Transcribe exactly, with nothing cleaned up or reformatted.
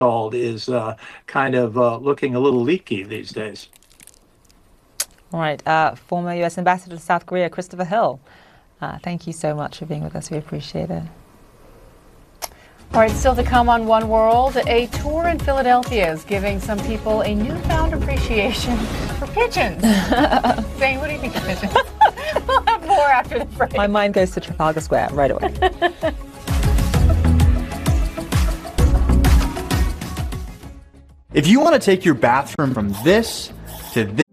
is uh, kind of uh, looking a little leaky these days. All right. Uh, former U S Ambassador to South Korea, Christopher Hill. Uh, thank you so much for being with us. We appreciate it. All right, still to come on One World, a tour in Philadelphia is giving some people a newfound appreciation for pigeons. Zane, what do you think of pigeons? We'll have more after the break. My mind goes to Trafalgar Square right away. If you want to take your bathroom from this to this,